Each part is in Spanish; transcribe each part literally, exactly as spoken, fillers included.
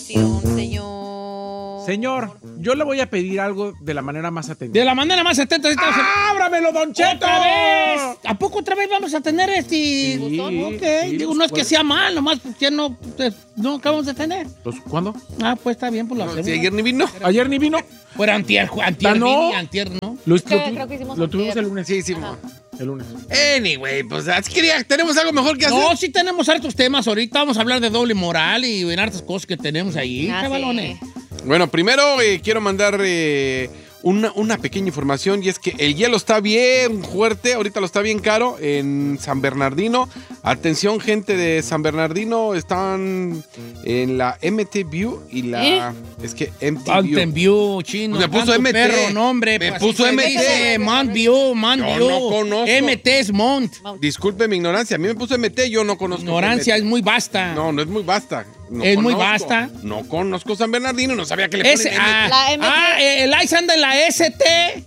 información, señor. Señor, yo le voy a pedir algo de la manera más atenta. De la manera más atenta. ¡Ábramelo, Don Cheto! ¡Otra vez! ¿A poco otra vez vamos a tener este? Sí, ok. sí, Digo, los no es que cuernos. sea mal, nomás que no, pues, no acabamos de tener. Pues, ¿cuándo? Ah, pues está bien, pues lo hacemos. Si ayer ni vino. Ayer ni vino. Fuera antier, antier, Ah, ¿no? vini, antier, ¿no? Lo, Que- lo tu- creo que hicimos lo antier. tuvimos el lunes. Sí, sí. Ajá. El lunes. Anyway, pues así quería, tenemos algo mejor que hacer. No, sí tenemos hartos temas ahorita. Vamos a hablar de doble moral y en hartas cosas que tenemos ahí, Ah, chavalones. sí. Bueno, primero eh, quiero mandar eh, una, una pequeña información y es que el hielo está bien fuerte, ahorita lo está bien caro en San Bernardino. Atención, gente de San Bernardino, están en la M T View y la... Es que M T Mountain View. View, chino. Me puso tanto M T. Perro, nombre. Me pues, puso así se M T. dice, Mount View, Mount Yo View. no conozco. M T es Mount. Disculpe mi ignorancia, a mí me puso M T, yo no conozco. Ignorancia es M T. muy vasta. No, no es muy vasta. No Es muy conozco. vasta. No conozco San Bernardino, no sabía que le Ese, ponen M T. ah, La M T. ah, eh, el ICE anda en la S T.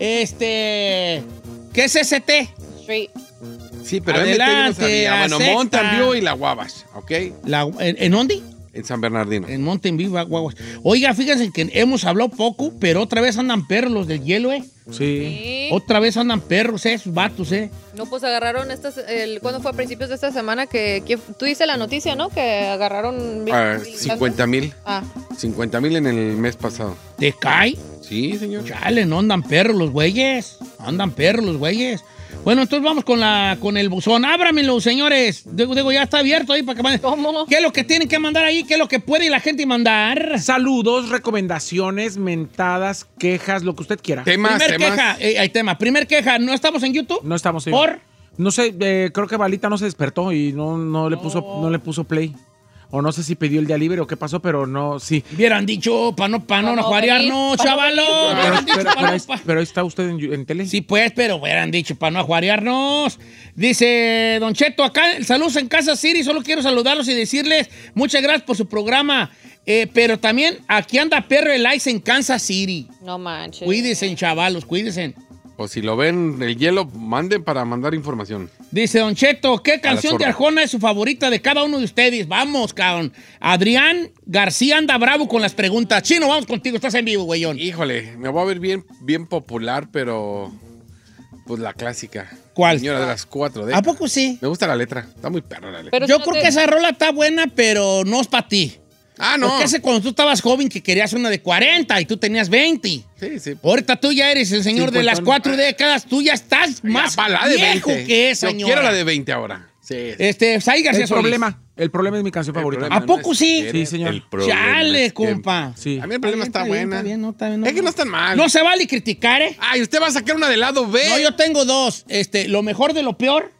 Este. ¿Qué es S T? Street. Sí, pero Adelante, M T yo no sabía. Bueno, acepta. Mountain View y la Wabash, ¿ok? La, ¿En, en dónde? En San Bernardino. En Mountain View, guaguas. Oiga, fíjense que hemos hablado poco, pero otra vez andan perros los del hielo, ¿eh? Sí. Sí. Otra vez andan perros, ¿eh? Esos vatos, ¿eh? No, pues agarraron estas, el, ¿cuándo fue? A principios de esta semana que, que tú dices la noticia, ¿no? Que agarraron... mil- Ah, mil cincuenta mil. Ah, cincuenta mil en el mes pasado. ¿Te cae? Sí, señor. Chale, no andan perros los güeyes. Andan perros los güeyes. Bueno, entonces vamos con la con el buzón. Ábramelo, señores. Digo, digo, ya está abierto ahí para que manden. ¿cómo? ¿Qué es lo que tienen que mandar ahí? ¿Qué es lo que puede la gente mandar? Saludos, recomendaciones, mentadas, quejas, lo que usted quiera. Temas, Primer temas. queja. Eh, hay tema. Primer queja. ¿No estamos en YouTube? No estamos en- ¿Por? No sé, eh, creo que Balita no se despertó y no, no, le puso, no le puso play. O no sé si pidió el día libre o qué pasó, pero no, sí. Hubieran dicho, para no, pa no, Pa' no no juarearnos, venir, pa' no chavalo. venir. Pero, Hubieran dicho, pero- pa' pero no, ahí, pa- pero ahí está usted en, en tele. Sí, pues, pero hubieran dicho para no ajuarearnos. Dice Don Cheto, acá, saludos en Casa City, solo quiero saludarlos y decirles muchas gracias por su programa. Eh, pero también aquí anda Perro el Ice en Kansas City. No manches. Cuídense, chavalos, cuídense. O si lo ven el hielo, manden para mandar información. Dice Don Cheto, ¿qué canción de sorda. Arjona es su favorita de cada uno de ustedes? Vamos, cabrón. Adrián García anda bravo con las preguntas. Chino, vamos contigo, estás en vivo, güeyón. Híjole, me voy a ver bien, bien popular, pero pues la clásica. ¿Cuál? Señora de las cuatro ¿A décadas. poco sí? Me gusta la letra, está muy perra la letra. Pero Yo no creo te- que esa rola está buena, pero no es para ti. Ah, no. Porque ese cuando tú estabas joven que querías una de cuarenta y tú tenías veinte. Sí, sí. Ahorita tú ya eres el señor de las Cincuentón. cuatro décadas, tú ya estás más Ya, pa' la de viejo veinte. que esa, Yo señora. quiero la de veinte ahora. Sí. Este, Sai García El Solís. problema, el problema es mi canción favorita. problema ¿A poco no es sí? que Sí, señor. el problema Chale, es que- compa. Sí. A mí el problema está, bien, buena. Está bien, no, está bien, no. Es que no es tan mal. No se vale criticar, ¿eh? Ay, usted va a sacar una de lado B. No, yo tengo dos. Este, lo mejor de lo peor.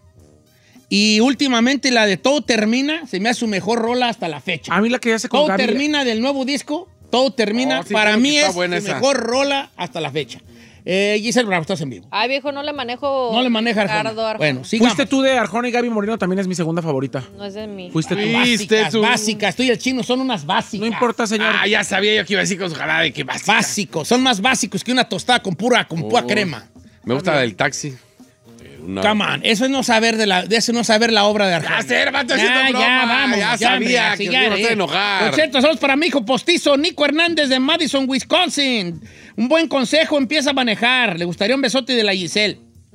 Y últimamente la de Todo Termina se me hace su mejor rola hasta la fecha. A mí la que ya se con Todo Gaby- Termina del nuevo disco. Todo Termina. Oh, sí, para creo mí que está es buena su esa. mejor rola hasta la fecha. Eh, Giselle Bravo, estás en vivo. Ay, viejo, no le manejo... No le maneja Arjona. Ricardo Arjona. Bueno, sigamos. Fuiste tú de Arjona y Gaby Moreno, también es mi segunda favorita. No es de mí. Fuiste tú. Sí. Básicas, Viste tú. básicas. Tú y el chino son unas básicas. No importa, señor. Ah, ya sabía yo que iba a decir con su jarabe que básica. Básicos. Son más básicos que una tostada con pura, con pura Oh. crema. Me gusta la del taxi. Una- Come on. Eso es no saber de la, de eso no saber la obra de Arjona. Ya sé, hermano, estoy haciendo Ya, broma. ya, vamos. Ya hombre, sabía así que ya, me iba a hacer eh. enojar. Por cierto, saludos para mi hijo postizo, Nico Hernández de Madison, Wisconsin. Un buen consejo, empieza a manejar. Le gustaría un besote de la Giselle.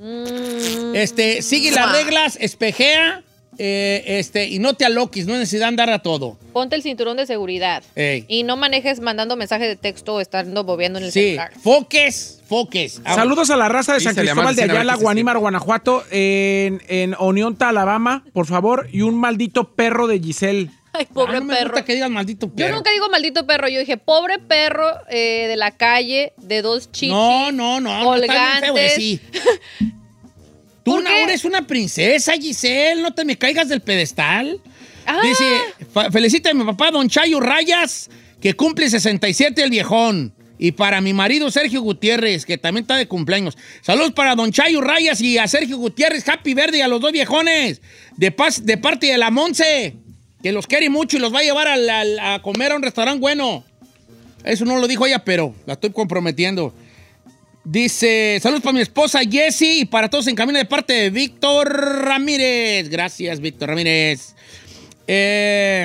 Mm, Este, sigue las reglas, espejea, eh, este, y no te aloques, no hay necesidad de andar a todo. ponte el cinturón de seguridad. Ey. Y no manejes mandando mensajes de texto o estando bobeando en el Sí, celular. foques, foques. Ah, Saludos a la raza de Sí, San se le llama Cristóbal de así, Ayala, ahorita sí. Guanímar, Guanajuato, en, en Oneonta, Alabama, por favor, y un maldito perro de Giselle. Ay, ah, pobre no me perro. gusta que digas maldito Yo perro. nunca digo maldito perro, yo dije pobre perro eh, de la calle, de dos chichis. No, no, no, no, está bien feo, colgantes. sí. Tú ¿Por una qué? hora eres una princesa, Giselle, no te me caigas del pedestal. Ah. Dice, fa- felicita a mi papá, don Chayo Rayas, que cumple sesenta y siete el viejón. Y para mi marido Sergio Gutiérrez, que también está de cumpleaños. Saludos para don Chayo Rayas y a Sergio Gutiérrez, Happy Verde y a los dos viejones. De, paz, de parte de la Monse, que los quiere mucho y los va a llevar al- al- a comer a un restaurante bueno. Eso no lo dijo ella, pero la estoy comprometiendo. Dice, saludos para mi esposa Jessie y para todos en camino de parte de Víctor Ramírez. Gracias, Víctor Ramírez. Eh,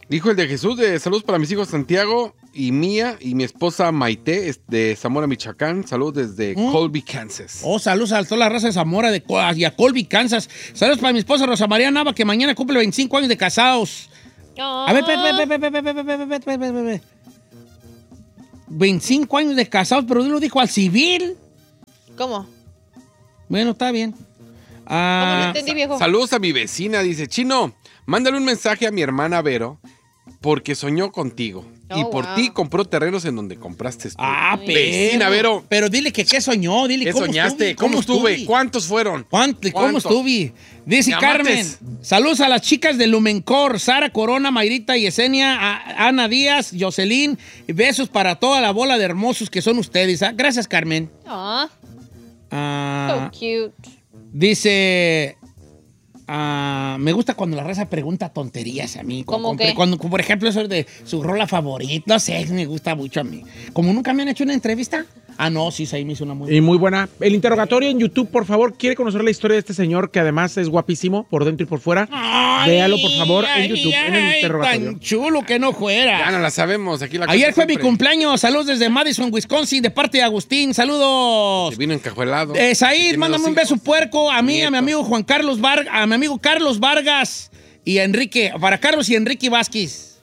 Dijo el de Jesús, de saludos para mis hijos Santiago y Mía y mi esposa Maite es de Zamora, Michoacán. Saludos desde ¿Mm? Colby, Kansas. Oh, saludos a toda la raza de Zamora de, y a Colby, Kansas. Saludos para mi esposa Rosa María Nava, que mañana cumple veinticinco años de casados. Oh. A ver, espera, espera, espera, espera, espera, espera, espera, espera, espera. veinticinco años de casados, pero él lo dijo al civil. ¿Cómo? Bueno, está bien. ¿Cómo Ah, no entendí, viejo? Saludos a mi vecina, dice, Chino, mándale un mensaje a mi hermana Vero porque soñó contigo. Oh, y por wow. ti compró terrenos en donde compraste tú. ah, pero, Vecina, Vero. Pero dile que qué soñó, dile ¿Qué cómo soñaste? estuve, ¿Cómo estuve? ¿Cuántos fueron? ¿Cuánto, ¿Cómo ¿Cuántos? estuve? Dice Me Carmen, amates. saludos a las chicas de Lumencor, Sara Corona, Mayrita Yesenia, a- Ana Díaz, Jocelyn, y besos para toda la bola de hermosos que son ustedes. Ah, gracias, Carmen. Aw, Ah, so cute. dice, ah, me gusta cuando la raza pregunta tonterías a mí. ¿Cómo Con- qué? Cuando, por ejemplo, eso de su rola favorita, no sé, me gusta mucho a mí. Como nunca me han hecho una entrevista. Ah, no, sí, ahí me hizo una muy Y muy buena. El interrogatorio en YouTube, por favor, quiere conocer la historia de este señor que además es guapísimo por dentro y por fuera. Ay, Véalo, por favor, en ay, YouTube, en el ay, interrogatorio. Tan chulo que no fuera. Ya no la sabemos. Aquí la Ayer cosa fue mi siempre cumpleaños. Saludos desde Madison, Wisconsin, de parte de Agustín. Saludos. Se vino encajuelado. Eh, Said, Tiene mándame dos un beso hijos. puerco a mí, a mi Nieto. amigo Juan Carlos Vargas, a mi amigo Carlos Vargas y a Enrique, para Carlos y Enrique Vázquez.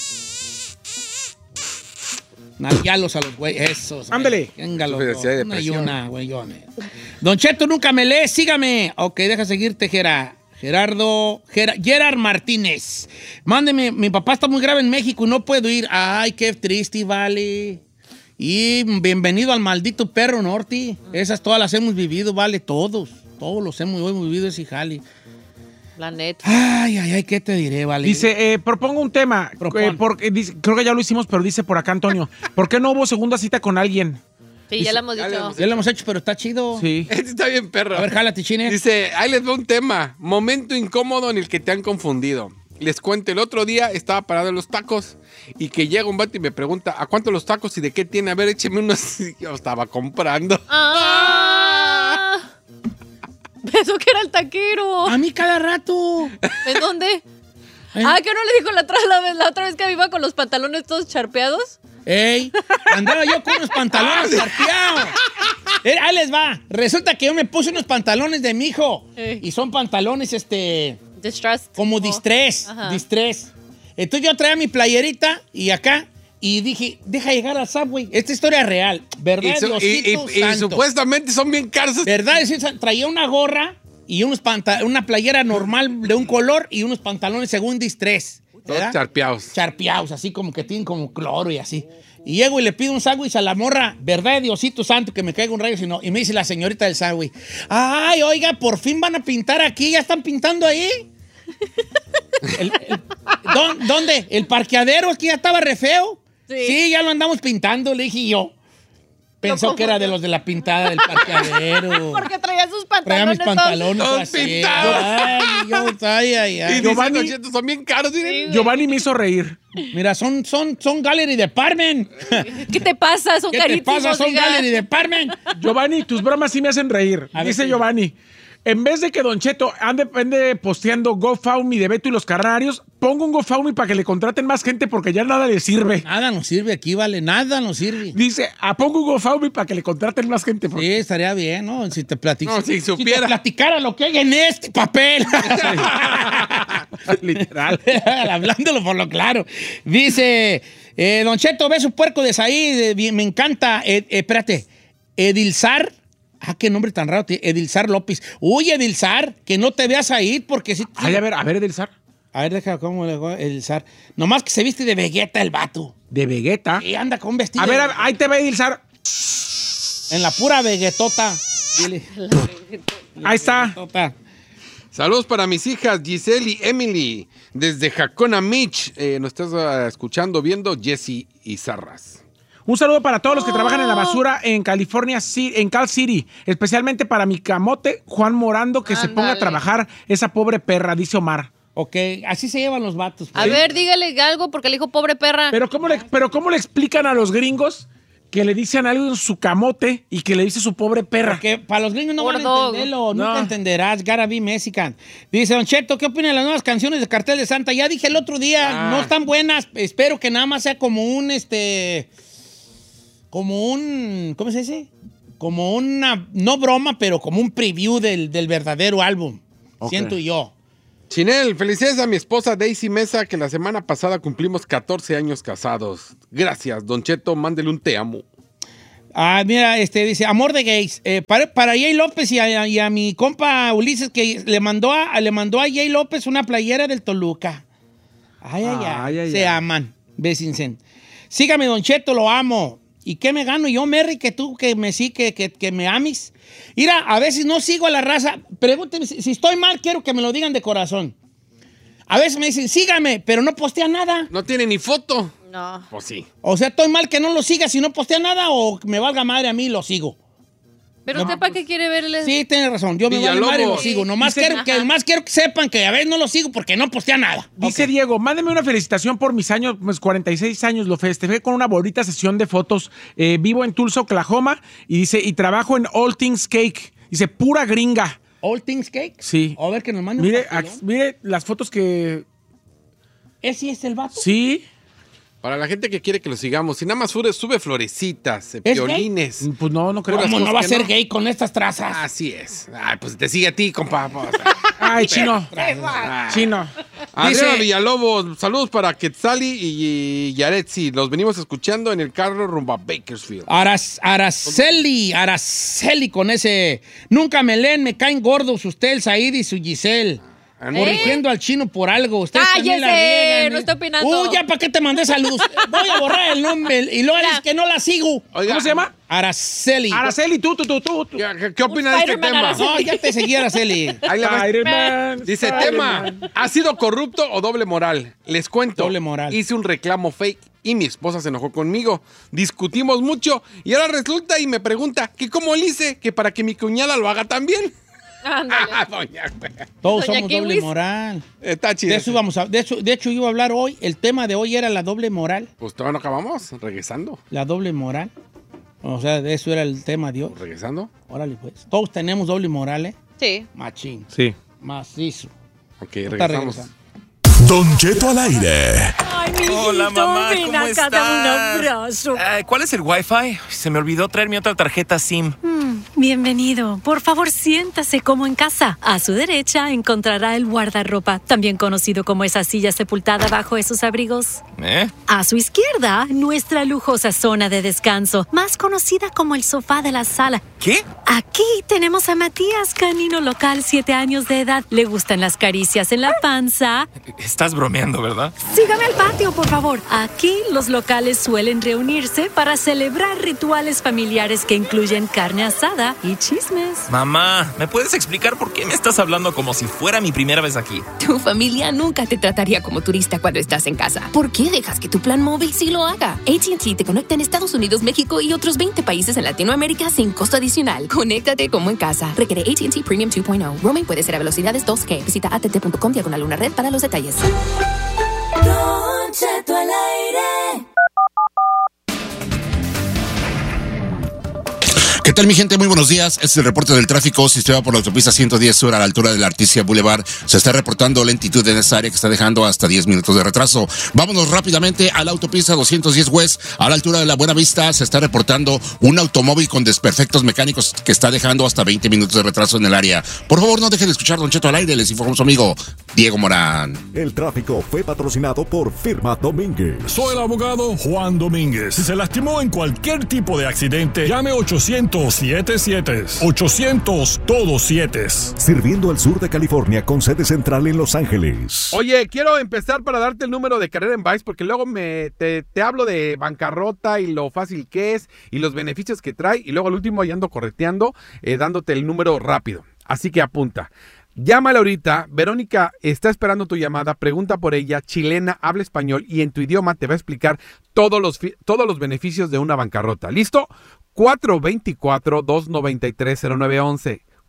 Nalguialos a los güeyes, esos. Ándale. Venga, los Sufre de dos. ansiedad y Una y depresión. una, güeyones. Don Cheto, nunca me lees, sígame. Ok, deja seguirte, Gera. Gerardo, Gera- Gerard Martínez. Mándeme, mi papá está muy grave en México y no puedo ir. Ay, qué triste, vale. Y bienvenido al maldito perro norte. Esas todas las hemos vivido, vale, todos. Todos los hemos, hemos vivido ese jale. La neta. Ay, ay, ay, ¿qué te diré, vale? Dice, eh, propongo un tema. Propon. Eh, porque, dice- creo que ya lo hicimos, pero dice por acá Antonio. ¿Por qué no hubo segunda cita con alguien? Sí, ya lo hemos ya lo dicho. hemos Ya lo hemos hecho, pero está chido. Sí. Este está bien, perro. A ver, jálate, chine. Dice, ahí les va un tema. Momento incómodo en el que te han confundido. Les cuento, el otro día estaba parado en los tacos y que llega un vato y me pregunta, ¿a cuánto los tacos y de qué tiene? A ver, écheme unos. Yo estaba comprando. Ah. Pensó que era el taquero. A mí cada rato. ¿En dónde? ¿Eh? Ah, que no le dijo la otra, la, vez- la otra vez que iba con los pantalones todos charpeados. Ey, andaba yo con unos pantalones zarpeados. Eh, ahí les va. Resulta que yo me puse unos pantalones de mi hijo. Ey. Y son pantalones, este, Distressed. como Oh. distress. Ajá. Distress. Entonces yo traía mi playerita y acá. Y dije, deja llegar al Subway. Esta historia es real. ¿Verdad, Y, su- y- Diosito y- y santo? supuestamente son bien caros. ¿Verdad? Es decir, traía una gorra y unos panta- una playera normal de un color y unos pantalones según distress. Todos ¿Verdad? charpeados. Charpeados, así como que tienen como cloro y así. Y llego y le pido un sándwich a la morra, ¿verdad, Diosito santo, que me caiga un rayo? Sino, y me dice la señorita del sándwich, ay, oiga, por fin van a pintar aquí, ¿ya están pintando ahí? El- el- ¿dó- ¿Dónde? ¿El parqueadero aquí ya estaba re feo? Sí. Sí, ya lo andamos pintando, le dije yo. Pensó Lo que era de confundió. los de la pintada del parqueadero. Porque traía sus Traía mis pantalones. todos- pantalones todos así. pintados. Ay, yo, ay, ay, Y ay. dice, Giovanni- "Don Cheto, son bien caros. miren". Giovanni me hizo reír. Mira, son, son, son Gallery Department. ¿Qué te pasa? Son ¿Qué te carísimos. pasa? Son diga. Gallery Department. Giovanni, tus bromas sí me hacen reír. A ver, Dice sí. Giovanni, en vez de que Don Cheto ande, ande posteando GoFundMe de Beto y los Canarios, pongo un GoFundMe para que le contraten más gente porque ya nada le sirve. Nada nos sirve aquí, vale. Nada nos sirve. Dice, ah, pongo un GoFundMe para que le contraten más gente. Sí, porque- estaría bien, ¿no? Si te platico. No, si supiera. te platicara lo que hay en este papel. Literal. Hablándolo por lo claro. Dice, eh, Don Cheto, ve su puerco de Said. Me encanta. Eh, eh, espérate. Edilzar. Ah, qué nombre tan raro. Edilzar López. Uy, Edilzar, que no te veas ahí porque sí. Ay, a ver, a ver, Edelsar. A ver, deja cómo le hago Edilzar. Nomás que se viste de Vegeta el vato. De Vegeta. Y anda con un vestido. A ver, de- a ver, ahí te ve Edelsar. En la pura Vegetota. Dile. Ahí está. Vegetota. Saludos para mis hijas Giselle y Emily. Desde Jacona Mitch. Eh, nos estás ah, escuchando, viendo Jesse y Sarras. Un saludo para todos los que trabajan en la basura en California, Ci- en Cal City. Especialmente para mi camote, Juan Morando, que se ponga a Ándale. trabajar esa pobre perra, dice Omar. Ok, así se llevan los vatos. A pues. ver, dígale algo porque le dijo pobre perra. Pero ¿cómo le, pero ¿cómo le explican a los gringos que le dicen algo en su camote y que le dice su pobre perra. Porque para los gringos no van a Gordo. entenderlo, No. nunca entenderás, gotta be Mexican. Dice, Don Cheto, ¿qué opina de las nuevas canciones de Cartel de Santa? Ya dije el otro día, Ah. no están buenas, espero que nada más sea como un, este, como un, ¿cómo se dice? Como una, no broma, pero como un preview del, del verdadero álbum, Ok. siento yo. Chinel, felicidades a mi esposa Daisy Mesa, que la semana pasada cumplimos catorce años casados. Gracias, Don Cheto, mándele un te amo. Ah, mira, este dice, amor de gays. Eh, para, para Jay López y a, y a mi compa Ulises, que le mandó a, le mandó a Jay López una playera del Toluca. Ay, ay, ay. Ay, ay, Se ay. aman. Bésinse. Sígame, Don Cheto, lo amo. ¿Y qué me gano yo, Merry, que tú que me sí, que, que, que me amis? Mira, a veces no sigo a la raza. Pregúnteme, si, si estoy mal, quiero que me lo digan de corazón. A veces me dicen, sígame, pero no postea nada. No tiene ni foto. No. Pues sí. O sea, estoy mal que no lo siga si no postea nada o que me valga madre a mí lo sigo. ¿Pero No, usted para qué quiere verle? Sí, tiene razón. Yo me vale Villalobos. madre y lo sigo. Nomás Dice- quiero, que, Ajá. nomás quiero que sepan que a veces no lo sigo porque no postea nada. Dice Ok. Diego, mándeme una felicitación por mis años, mis cuarenta y seis años. Lo festejé con una bonita sesión de fotos. Eh, vivo en Tulsa, Oklahoma. Y dice, y trabajo en All Things Cake. Dice, pura gringa. All Things Cake. Sí. A ver que nos mande un Mire, papelón. aquí- mire las fotos que... ¿Ese es el vato? Sí. Para la gente que quiere que lo sigamos, si nada más sube, sube florecitas, eh, ¿Es violines. Pues no, no creo. Puras ¿Cómo no va a cosas ser que no. gay con estas trazas? Así es. Ay, pues te sigue a ti, compa. Pues. Ay, chino. Ay. Chino. Adriana Dice- Villalobos, saludos para Quetzali y Yaretsi. Los venimos escuchando en el carro rumbo a Bakersfield. Aras- Araceli, Araceli con ese. Nunca me leen, me caen gordos usted, el Said y su Giselle. Ah, no. Corrigiendo al chino por algo. Ustedes también la ¡Cállese! riegan, No ¿eh? está opinando. Uh, ya, ¿para qué te mandé saludos? Voy a borrar el nombre y luego Ya. dices que no la sigo. Oiga, ¿Cómo se llama? Araceli. Araceli, tú, tú, tú, tú. tú. ¿Qué, qué- qué opina de este Spider-Man tema? Araceli. No, ya te seguí, Araceli. Ahí le va. Spider-Man, Dice, Spider-Man. tema, ¿ha sido corrupto o doble moral? Les cuento. Doble moral. Hice un reclamo fake y mi esposa se enojó conmigo. Discutimos mucho y ahora resulta y me pregunta que cómo le hice que para que mi cuñada lo haga también. Ándale. Doña, Todos Doña somos doble Kiwis. moral. está chido. De eso íbamos a, de hecho, de hecho, iba a hablar hoy. El tema de hoy era la doble moral. Pues todavía no acabamos. Regresando. La doble moral. O sea, de eso era el tema de hoy. Regresando. Órale, pues. Todos tenemos doble moral, ¿eh? Sí. Machín. Sí. Macizo. Ok, Ahorita regresamos. regresamos. Don Cheto al aire. Ay, mi Hola, mamá, ven ¿cómo acá, estás? dame un abrazo. Eh, ¿Cuál es el Wi-Fi? Se me olvidó traer mi otra tarjeta SIM. Mm, bienvenido. Por favor, siéntase como en casa. A su derecha encontrará el guardarropa, también conocido como esa silla sepultada bajo esos abrigos. ¿Eh? A su izquierda, nuestra lujosa zona de descanso, más conocida como el sofá de la sala. ¿Qué? Aquí tenemos a Matías, canino local, siete años de edad. Le gustan las caricias en la panza. Estás bromeando, ¿verdad? Sígame al patio, por favor. Aquí los locales suelen reunirse para celebrar rituales familiares que incluyen carne asada y chismes. Mamá, ¿me puedes explicar por qué me estás hablando como si fuera mi primera vez aquí? Tu familia nunca te trataría como turista cuando estás en casa. ¿Por qué dejas que tu plan móvil sí lo haga? A T and T te conecta en Estados Unidos, México y otros veinte países en Latinoamérica sin costo adicional. Conéctate como en casa. Requiere A T and T Premium dos punto cero. Roaming puede ser a velocidades dos G. Visita a t t punto com diagonal una red para los detalles. Don Cheto al aire. ¿Qué tal, mi gente? Muy buenos días. Este es el reporte del tráfico. Si usted va por la autopista ciento diez Sur a la altura de la Articia Boulevard, se está reportando lentitud en esa área que está dejando hasta diez minutos de retraso. Vámonos rápidamente a la autopista doscientos diez West a la altura de la Buena Vista. Se está reportando un automóvil con desperfectos mecánicos que está dejando hasta veinte minutos de retraso en el área. Por favor, no dejen de escuchar Don Cheto al aire. Les informó su amigo Diego Morán. El tráfico fue patrocinado por Firma Domínguez. Soy el abogado Juan Domínguez. Si se lastimó en cualquier tipo de accidente, llame ochocientos siete siete. ochocientos todos siete. Sirviendo al sur de California con sede central en Los Ángeles. Oye, quiero empezar para darte el número de carrera en Vice porque luego me te, te hablo de bancarrota y lo fácil que es y los beneficios que trae y luego al último ahí ando correteando eh, dándote el número rápido. Así que apunta. Llámala ahorita, Verónica está esperando tu llamada, pregunta por ella, chilena, habla español y en tu idioma te va a explicar todos los, todos los beneficios de una bancarrota. ¿Listo? cuatro dos cuatro, dos nueve tres, cero nueve uno uno.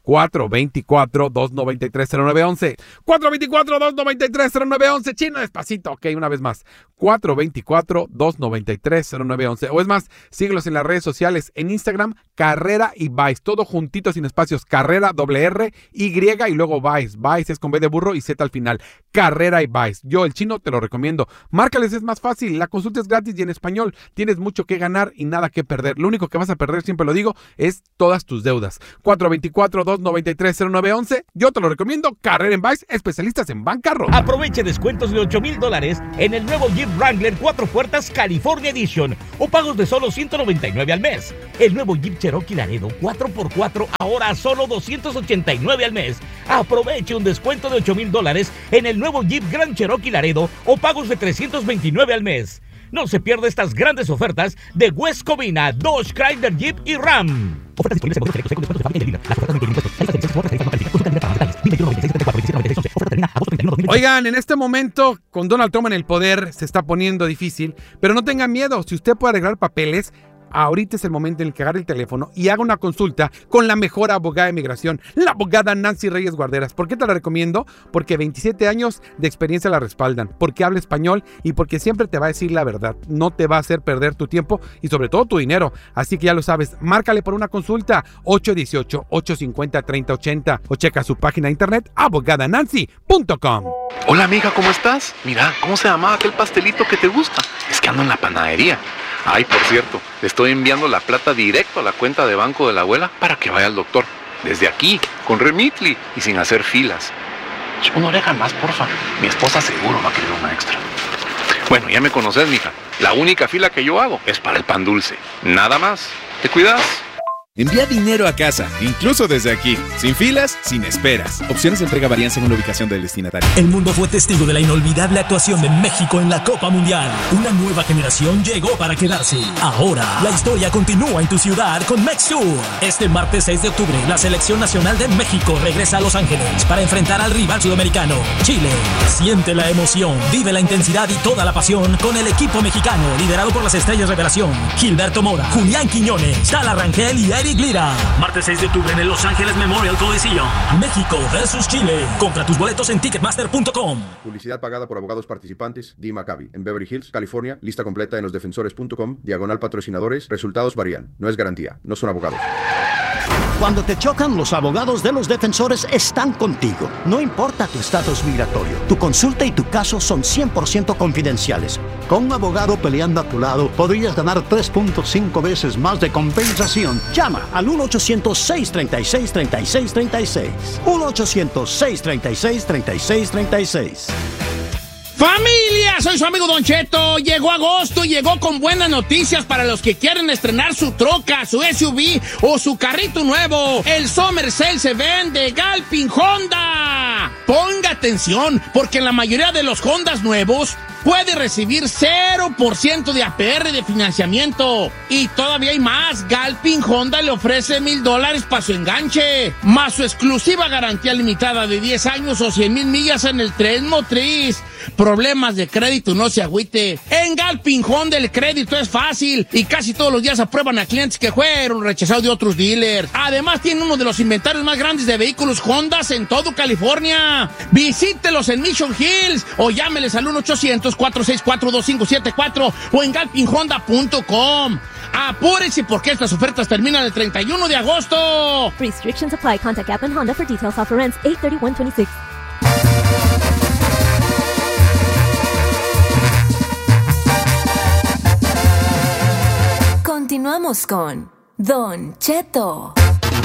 cuatro dos cuatro, dos nueve tres, cero nueve uno uno. cuatro dos cuatro, dos nueve tres, cero nueve uno uno. Chino, despacito. Ok, una vez más. cuatro dos cuatro, dos nueve tres, cero nueve uno uno. O es más, síguelos en las redes sociales. En Instagram, Carrera y Vice. Todo juntito sin espacios. Carrera, doble R, Y y luego Vice. Vice es con B de burro y Z al final. Carrera y Vice. Yo, el Chino, te lo recomiendo. Márcales, es más fácil. La consulta es gratis y en español. Tienes mucho que ganar y nada que perder. Lo único que vas a perder, siempre lo digo, es todas tus deudas. cuatro dos cuatro, dos nueve tres, cero nueve uno uno. Yo te lo recomiendo. Carrera en Vice, especialistas en bancarrota. Aproveche descuentos de ocho mil dólares en el nuevo Jeep Wrangler cuatro puertas California Edition o pagos de solo ciento noventa y nueve al mes. El nuevo Jeep Cherokee Laredo cuatro por cuatro ahora a solo doscientos ochenta y nueve al mes. Aproveche un descuento de ocho mil dólares en el nuevo Jeep Grand Cherokee Laredo o pagos de trescientos veintinueve al mes. No se pierda estas grandes ofertas de West Covina, Dodge, Chrysler, Jeep y Ram. Ofertas disponibles en modelos selectos con descuentos de fábrica y de línea. Las ofertas no incluyen impuestos. La lista de precios por tarifa no califica. Consulta en para más detalles. Dime noventa y seis, setenta y cuatro, veintisiete, noventa y seis, once. Oferta termina agosto treinta y uno, dos mil veinte. Oigan, en este momento, con Donald Trump en el poder, se está poniendo difícil, pero no tengan miedo. Si usted puede arreglar papeles, ahorita es el momento en el que agarre el teléfono y haga una consulta con la mejor abogada de migración, la abogada Nancy Reyes Guarderas. ¿Por qué te la recomiendo? Porque veintisiete años de experiencia la respaldan, porque habla español y porque siempre te va a decir la verdad. No te va a hacer perder tu tiempo y sobre todo tu dinero. Así que ya lo sabes, márcale por una consulta ocho uno ocho, ocho cinco cero, tres cero ocho cero o checa su página de internet abogada nancy punto com. Hola amiga, ¿cómo estás? Mira, ¿cómo se llamaba aquel pastelito que te gusta? Es que ando en la panadería. Ay, por cierto, le estoy enviando la plata directo a la cuenta de banco de la abuela para que vaya al doctor. Desde aquí, con Remitly y sin hacer filas. Una oreja más, porfa. Mi esposa seguro va a querer una extra. Bueno, ya me conoces, mija. La única fila que yo hago es para el pan dulce. Nada más. ¿Te cuidas? Envía dinero a casa, incluso desde aquí, sin filas, sin esperas. Opciones de entrega varían según la ubicación del destinatario. El mundo fue testigo de la inolvidable actuación de México en la Copa Mundial. Una nueva generación llegó para quedarse. Ahora, la historia continúa en tu ciudad con MexTour. Este martes seis de octubre, la Selección Nacional de México regresa a Los Ángeles para enfrentar al rival sudamericano, Chile. Siente la emoción, vive la intensidad y toda la pasión con el equipo mexicano, liderado por las estrellas revelación, Gilberto Mora, Julián Quiñones, Tala Rangel y Eric Lira. Martes seis de octubre en el Los Ángeles Memorial Coliseum. México versus Chile. Compra tus boletos en ticketmaster punto com. Publicidad pagada por abogados participantes. Dee Maccabi, en Beverly Hills, California. Lista completa en los defensores punto com. Diagonal patrocinadores. Resultados varían. No es garantía. No son abogados. Cuando te chocan, los abogados de los defensores están contigo. No importa tu estatus migratorio, tu consulta y tu caso son cien por ciento confidenciales. Con un abogado peleando a tu lado, podrías ganar tres punto cinco veces más de compensación. Llama al uno ochocientos, seis treinta y seis, treinta y seis treinta y seis. uno ochocientos, seis treinta y seis, treinta y seis treinta y seis. ¡Familia! Soy su amigo Don Cheto. Llegó agosto y llegó con buenas noticias para los que quieren estrenar su troca, su S U V o su carrito nuevo. El Summer Sale se vende Galpin Honda. Ponga atención, porque en la mayoría de los Hondas nuevos puede recibir cero por ciento de A P R de financiamiento. Y todavía hay más. Galpin Honda le ofrece mil dólares para su enganche, más su exclusiva garantía limitada de diez años o cien mil millas en el tren motriz. Problemas de crédito, no se agüite. En Galpin Honda el crédito es fácil y casi todos los días aprueban a clientes que fueron rechazados de otros dealers. Además, tiene uno de los inventarios más grandes de vehículos Honda en todo California. Visítelos en Mission Hills o llámeles al uno ochocientos, cuatro seis cuatro, dos cinco siete cuatro o en galpin honda punto com. Apúrense porque estas ofertas terminan el treinta y uno de agosto. Restrictions apply. Contact App and Honda for details. Offer ends eight thirty-one twenty-six. Continuamos con Don Cheto.